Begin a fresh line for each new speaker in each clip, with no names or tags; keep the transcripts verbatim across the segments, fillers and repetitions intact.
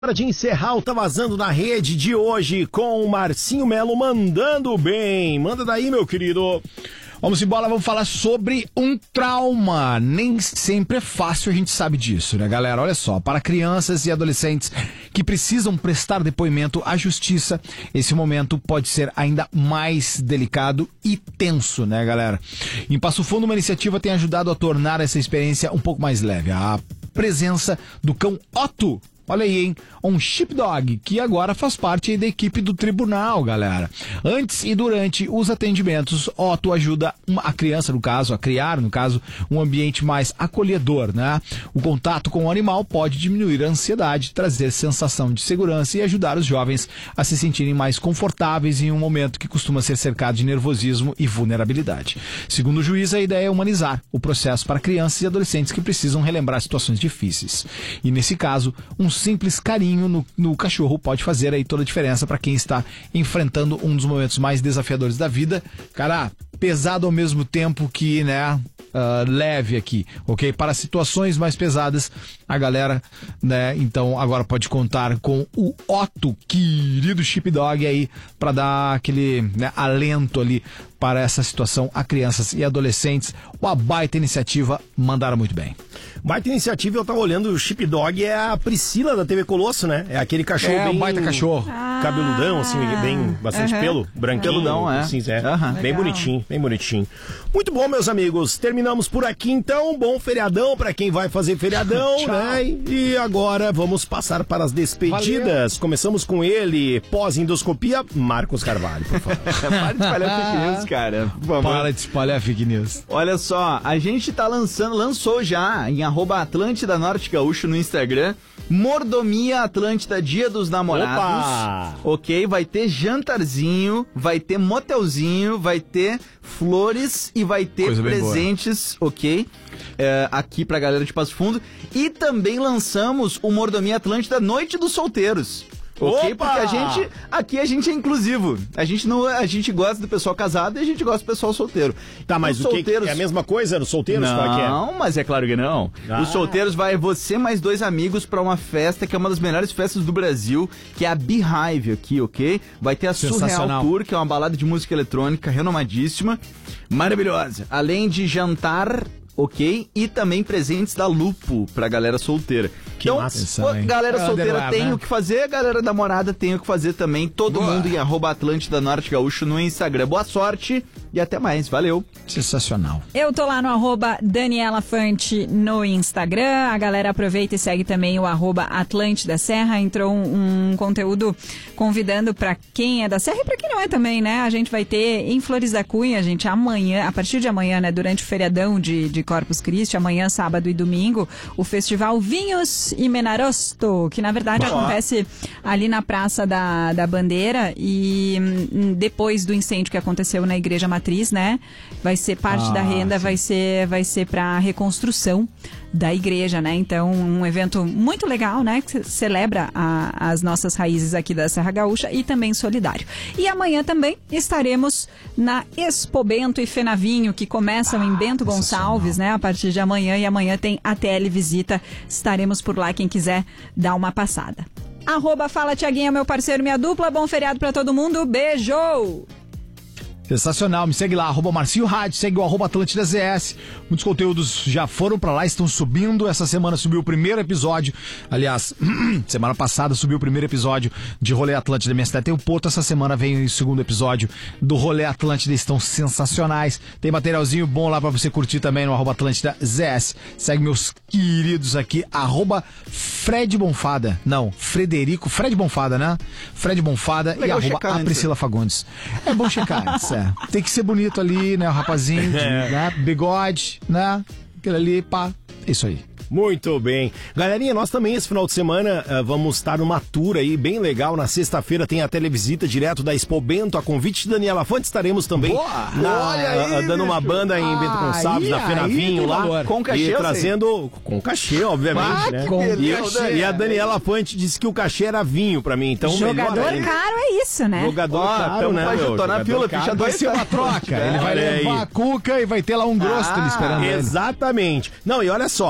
Hora de encerrar o Tá Vazando na Rede de hoje com o Marcinho Melo mandando bem. Manda daí, meu querido.
Vamos embora, vamos falar sobre um trauma. Nem sempre é fácil, a gente sabe disso, né, galera? Olha só, para crianças e adolescentes que precisam prestar depoimento à justiça, esse momento pode ser ainda mais delicado e tenso, né, galera? Em Passo Fundo, uma iniciativa tem ajudado a tornar essa experiência um pouco mais leve. A presença do cão Otto. Olha aí, hein? Um sheepdog, que agora faz parte da equipe do tribunal, galera. Antes e durante os atendimentos, Otto ajuda uma, a criança, no caso, a criar, no caso, um ambiente mais acolhedor, né? O contato com o animal pode diminuir a ansiedade, trazer sensação de segurança e ajudar os jovens a se sentirem mais confortáveis em um momento que costuma ser cercado de nervosismo e vulnerabilidade. Segundo o juiz, a ideia é humanizar o processo para crianças e adolescentes que precisam relembrar situações difíceis. E nesse caso, um simples carinho no, no cachorro pode fazer aí toda a diferença para quem está enfrentando um dos momentos mais desafiadores da vida. Cara, pesado ao mesmo tempo que, né, uh, leve aqui, ok? Para situações mais pesadas, a galera, né, então agora pode contar com o Otto, querido sheepdog aí, para dar aquele, né, alento ali para essa situação a crianças e adolescentes. Uma baita iniciativa, mandaram muito bem.
Baita iniciativa, eu tava olhando, o sheepdog é a Priscila da T V Colosso, né? É aquele cachorro
é,
bem...
É, um baita cachorro.
Cabeludão, assim, bem, bastante
uhum.
pelo, branquinho.
Peludão, é.
Assim, é.
Uhum.
Bem bonitinho, bem bonitinho. Muito bom, meus amigos. Terminamos por aqui, então. Bom feriadão para quem vai fazer feriadão, né? E agora vamos passar para as despedidas. Valeu. Começamos com ele, pós-endoscopia, Marcos Carvalho, por favor.
Para de espalhar fake news, cara. Por favor.
Para de espalhar fake news.
Olha só, a gente tá lançando, lançou já em arroba Atlântida Norte Gaúcho no Instagram, Mordomia Atlântida Dia dos Namorados.
Opa!
Ok, vai ter jantarzinho, vai ter motelzinho, vai ter flores e vai ter
Coisa
presentes, ok? É, aqui pra galera de Passo Fundo. E também lançamos o Mordomia Atlântida Noite dos Solteiros. Ok?
Opa!
Porque a gente, aqui a gente é inclusivo. A gente não, a gente gosta do pessoal casado e a gente gosta do pessoal solteiro.
Tá, mas
Os
o
solteiros...
que é a mesma coisa nos solteiros?
Não,
qual é que é?
mas é claro que não.
Ah.
Os solteiros vai você mais dois amigos pra uma festa que é uma das melhores festas do Brasil, que é a Beehive aqui, ok? Vai ter a Surreal Tour, que é uma balada de música eletrônica renomadíssima, maravilhosa. Além de jantar, ok? E também presentes da Lupo pra galera solteira.
Que
então,
massa,
pô, galera
é
solteira
underwear,
tem
né?
o que fazer, galera namorada tem o que fazer também. Todo
Boa.
mundo em arroba Atlântida Norte Gaúcho no Instagram. Boa sorte e até mais. Valeu.
Sensacional.
Eu tô lá no arroba Daniela Fante no Instagram. A galera aproveita e segue também o arroba Atlântida Serra. Entrou um, um conteúdo convidando pra quem é da Serra e pra quem não é também, né? A gente vai ter em Flores da Cunha, gente, amanhã, a partir de amanhã, né? Durante o feriadão de, de Corpus Christi, amanhã, sábado e domingo, o festival Vinhos e Menarosto, que na verdade
Boa.
acontece ali na Praça da, da Bandeira e hum, depois do incêndio que aconteceu na Igreja Matriz, né? Vai ser parte
Ah,
da renda,
sim.
vai ser, vai ser para reconstrução da igreja, né? Então, um evento muito legal, né? Que celebra a, as nossas raízes aqui da Serra Gaúcha e também solidário. E amanhã também estaremos na Expo Bento e Fenavinho, que começam ah, em Bento Gonçalves, né? A partir de amanhã, e amanhã tem a T L Visita. Estaremos por lá, quem quiser dar uma passada. Arroba Fala Tiaguinha, meu parceiro, minha dupla. Bom feriado pra todo mundo. Beijo!
Sensacional, me segue lá, arroba Marcinho Rádio, segue o arroba Atlântida Z S. Muitos conteúdos já foram pra lá, estão subindo. Essa semana subiu o primeiro episódio. Aliás, semana passada subiu o primeiro episódio de Rolê Atlântida. Minha cidade tem o Porto. Essa semana vem o segundo episódio do Rolê Atlântida. Estão sensacionais. Tem materialzinho bom lá pra você curtir também no arroba Atlântida Z S. Segue meus queridos aqui, arroba Fred Bonfada. Não, Frederico, Fred Bonfada, né? Fred Bonfada.
Legal,
e arroba a Priscila Fagundes. É bom checar antes, é. Tem que ser bonito ali, né? O rapazinho,
É.
né? Bigode, né? Aquele ali, pá. É isso aí.
Muito bem. Galerinha, nós também esse final de semana uh, vamos estar numa tour aí bem legal. Na sexta-feira tem a televisita direto da Expo Bento. A convite de Daniela Fante estaremos também
Boa!
na,
Olha aí,
uh, dando uma banda em Bento Gonçalves,
Aí,
na Fenavinho
aí,
lá.
valor.
Com cachê,
E
eu sei.
trazendo com cachê, obviamente,
Ah,
né?
que
beleza,
e, e a Daniela Fante disse que o cachê era vinho pra mim. Então
Jogador
melhor ainda.
caro é isso, né?
Jogador
Ó,
caro,
tamo
né?
pra
meu?
juntar na
Jogador
fila,
caro.
picha
Vai
dois
ser uma troca. Ele vai
Olha
levar
aí.
a cuca e vai ter lá um grosso
Ah,
ali esperando ele.
Exatamente. Não, e olha só, a, a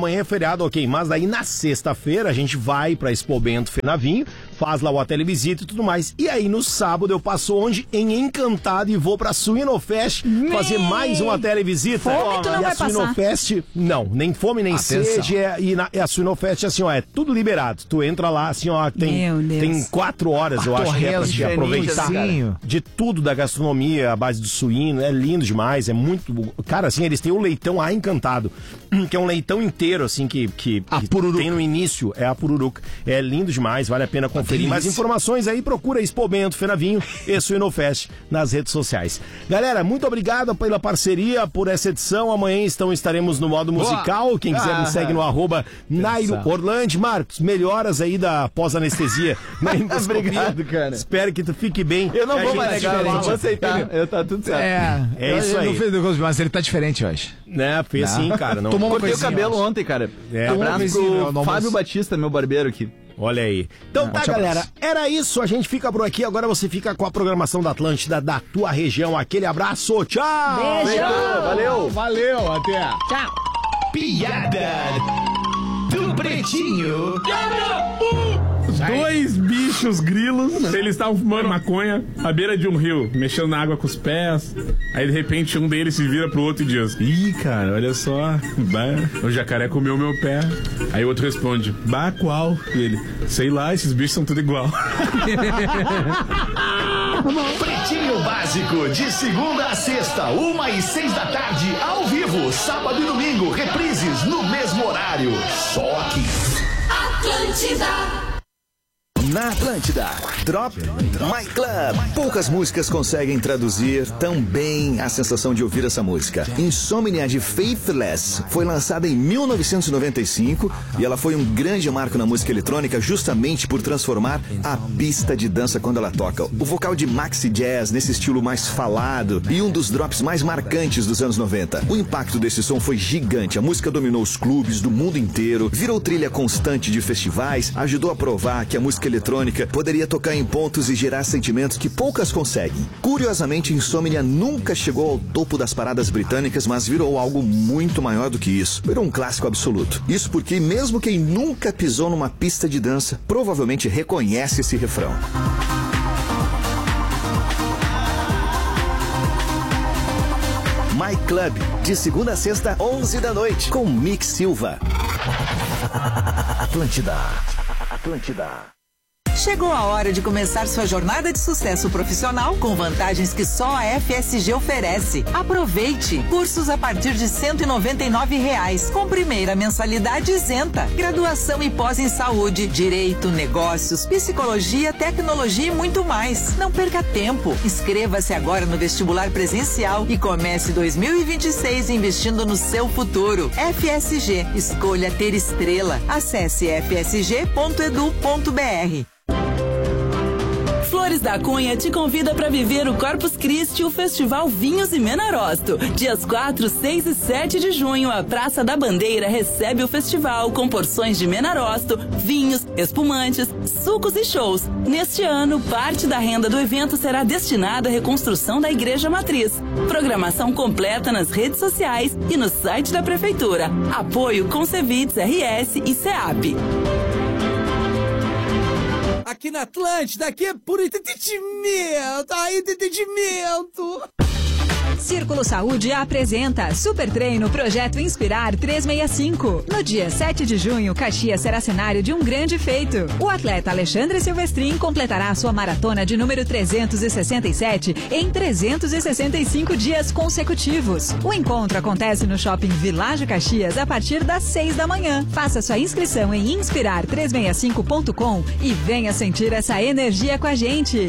amanhã é feriado, ok, mas daí na sexta-feira a gente vai pra Expo Bento Fenavinho, faz lá o televisita e tudo mais. E aí no sábado eu passo onde? Em Encantado e vou pra Suinofest fazer mais uma televisita.
Fome, tu não
e
vai
a Suinofest, não, nem fome, nem
Atenção.
sede. É, e na, a Suinofest, assim, ó, é tudo liberado. Tu entra lá, assim, ó, tem,
Meu Deus.
tem quatro horas, eu acho que é pra te aproveitar
Sim.
de tudo da gastronomia, a base do suíno. É lindo demais, é muito... Cara, assim, eles têm o leitão a Encantado, que é um leitão inteiro, assim, que, que,
A
que
pururuca.
tem no início, é a pururuca. É lindo demais, vale a pena conferir. Mais informações aí, procura Expo Bento Fenavinho e Suinofest nas redes sociais. Galera, muito obrigado pela parceria, por essa edição. Amanhã então estaremos no modo musical. Quem quiser
Ah,
me segue no arroba Nairo Orlando. Marcos, melhoras aí da pós-anestesia. na endoscopia.
Obrigado, cara.
Espero que tu fique bem.
Eu não
A
vou
gente
mais
tá
negar, eu
diferente.
vou aceitar. Eu tá tudo certo.
É,
É isso
eu,
aí.
Eu não fiz negócio, mas ele tá diferente hoje.
Né, fez sim, cara. Não...
Tomou uma
Cortei o
coisinha,
cabelo
eu acho.
ontem, cara.
É.
Um
Tomou uma
abraço
coisinha no
pro
almoço.
Fábio Batista, meu barbeiro aqui.
Olha aí. Então tá,
forte
galera.
abraço.
Era isso. A gente fica por aqui. Agora você fica com a programação da Atlântida, da tua região. Aquele abraço. Tchau.
Beijo.
Valeu.
Valeu, até.
Tchau.
Piada do Pretinho.
Dois bichos grilos, eles estavam fumando maconha à beira de um rio, mexendo na água com os pés. Aí de repente um deles se vira pro outro e diz: Ih, cara, olha só, bah, o jacaré comeu meu pé. Aí o outro responde: Bah, qual? E ele: Sei lá, esses bichos são tudo igual.
Pretinho Básico, de segunda a sexta, uma e seis da tarde, ao vivo, sábado e domingo, reprises no mesmo horário. Só aqui.
Atlântida.
Na Atlântida, Drop My Club. Poucas músicas conseguem traduzir tão bem a sensação de ouvir essa música. Insomnia de Faithless foi lançada em mil novecentos e noventa e cinco e ela foi um grande marco na música eletrônica justamente por transformar a pista de dança quando ela toca. O vocal de maxi jazz nesse estilo mais falado e um dos drops mais marcantes dos anos noventa. O impacto desse som foi gigante. A música dominou os clubes do mundo inteiro, virou trilha constante de festivais, ajudou a provar que a música eletrônica poderia tocar em pontos e gerar sentimentos que poucas conseguem. Curiosamente, Insomnia nunca chegou ao topo das paradas britânicas, mas virou algo muito maior do que isso. Virou um clássico absoluto. Isso porque mesmo quem nunca pisou numa pista de dança, provavelmente reconhece esse refrão. My Club, de segunda a sexta, onze da noite, com Mick Silva. Atlântida. Atlântida.
Chegou a hora de começar sua jornada de sucesso profissional com vantagens que só a F S G oferece. Aproveite! Cursos a partir de cento e noventa e nove reais, com primeira mensalidade isenta. Graduação e pós em saúde, direito, negócios, psicologia, tecnologia e muito mais. Não perca tempo. Inscreva-se agora no vestibular presencial e comece dois mil e vinte e seis investindo no seu futuro. F S G, escolha ter estrela. Acesse f s g ponto edu ponto b r.
Flores da Cunha te convida para viver o Corpus Christi, o Festival Vinhos e Menarosto. Dias quatro, seis e sete de junho, a Praça da Bandeira recebe o festival com porções de Menarosto, vinhos, espumantes, sucos e shows. Neste ano, parte da renda do evento será destinada à reconstrução da Igreja Matriz. Programação completa nas redes sociais e no site da Prefeitura. Apoio Concevits R S e SEAP.
Aqui na Atlântida, aqui é puro entretenimento, aí entretenimento.
Círculo Saúde apresenta Super Treino Projeto Inspirar trezentos e sessenta e cinco. No dia sete de junho, Caxias será cenário de um grande feito. O atleta Alexandre Silvestrin completará sua maratona de número trezentos e sessenta e sete em trezentos e sessenta e cinco dias consecutivos. O encontro acontece no Shopping Village Caxias a partir das seis da manhã. Faça sua inscrição em inspirar trezentos e sessenta e cinco ponto com e venha sentir essa energia com a gente.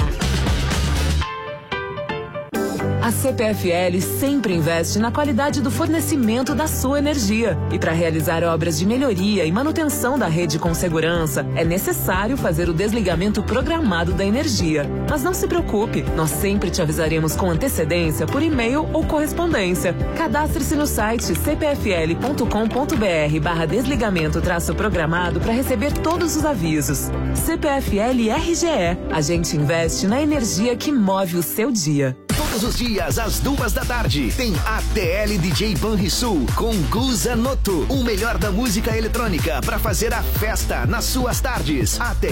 A C P F L sempre investe na qualidade do fornecimento da sua energia. E para realizar obras de melhoria e manutenção da rede com segurança, é necessário fazer o desligamento programado da energia. Mas não se preocupe, nós sempre te avisaremos com antecedência por e-mail ou correspondência. Cadastre-se no site c p f l ponto com ponto b r barra desligamento traço programado para receber todos os avisos. C P F L R G E. A gente investe na energia que move o seu dia.
Todos os dias, às duas da tarde, tem A T L D J Banrisul com Guza Noto. O melhor da música eletrônica para fazer a festa nas suas tardes. A T